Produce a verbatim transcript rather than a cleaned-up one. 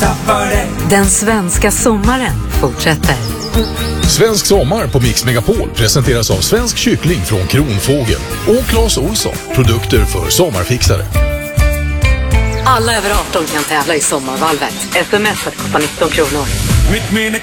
tappar dig. Den svenska sommaren fortsätter. Svensk sommar på Mix Megapol presenteras av Svensk kyckling från Kronfågel och Claes Olsson, produkter för sommarfixare. Alla över arton kan tävla i sommarvalvet. Sms att kosta nitton kronor. Mitt minne